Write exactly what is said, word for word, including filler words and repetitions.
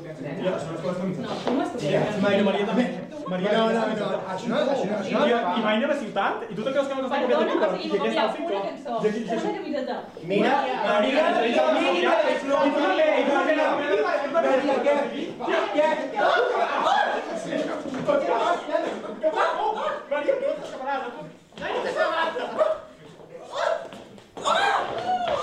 Ja, això no es pot fer. No, tu m'has tocat. Maria, Maria també. Maria, no, no, no, això no, això no, això no. I mai anem a ciutat, i tu te creus que no t'has copiat el llibre? I aquesta al cinc. Una cançó, una camiseta. Mira, Maria, mira, mira, és lo que no ve, no ve, no ve. Maria, què? Què? Maria, no t'has separat.